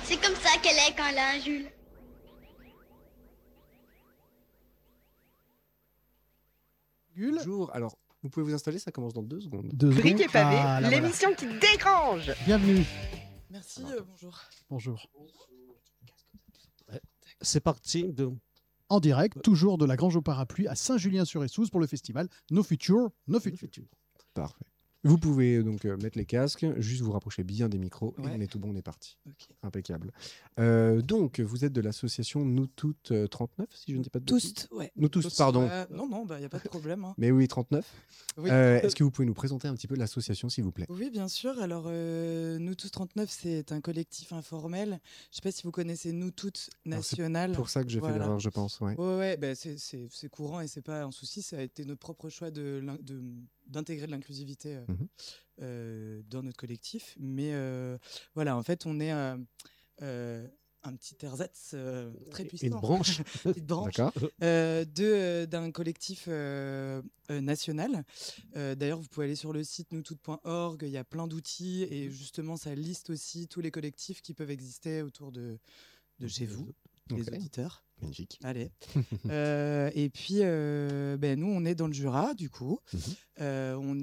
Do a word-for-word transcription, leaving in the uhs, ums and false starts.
C'est comme ça qu'elle est quand elle a un Jules. Bonjour, alors vous pouvez vous installer, ça commence dans deux secondes. Deux Brique et secondes. pavé, Ah, là, voilà. l'émission qui dérange. Bienvenue. Merci, euh, bonjour. Bonjour. C'est parti. De... En direct, toujours de la Grange au Parapluie à Saint-Julien-sur-Essouze pour le festival No Future, No Future. Parfait. Vous pouvez donc euh, mettre les casques, juste vous rapprocher bien des micros, Ouais. et on est tout bon, on est parti. Okay. Impeccable. Euh, donc, vous êtes de l'association Nous Toutes euh, trente-neuf, si je ne dis pas de bêtises. Tous, ouais. Nous Tous, pardon. Euh, non, non, il bah, n'y a pas de problème. Hein. Mais oui, trente-neuf. Oui. Euh, Est-ce que vous pouvez nous présenter un petit peu l'association, s'il vous plaît? Oui, bien sûr. Alors, euh, Nous Tous trente-neuf, c'est un collectif informel. Je ne sais pas si vous connaissez Nous Toutes National. C'est pour ça que j'ai voilà. fait l'erreur, je pense. Ouais, ouais, ouais bah, c'est courant et c'est pas un souci. Ça a été notre propre choix de, de, d'intégrer de l'inclusivité euh, mmh. euh, dans notre collectif. Mais euh, voilà, en fait, on est euh, euh, un petit ersatz euh, très puissant. Une branche. Petite branche euh, de, d'un collectif euh, euh, national. Euh, D'ailleurs, vous pouvez aller sur le site nous toutes point org. Il y a plein d'outils et justement, ça liste aussi tous les collectifs qui peuvent exister autour de, de chez vous, okay. les auditeurs. Magnifique. Allez. euh, et puis, euh, ben, nous, on est dans le Jura, du coup. Mmh. Euh, on